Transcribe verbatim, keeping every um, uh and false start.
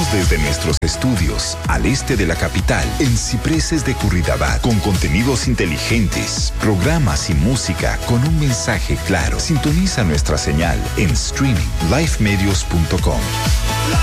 Transmitimos desde nuestros estudios al este de la capital, en Cipreses de Curridabat, con contenidos inteligentes, programas y música con un mensaje claro. Sintoniza nuestra señal en streaming live medios punto com.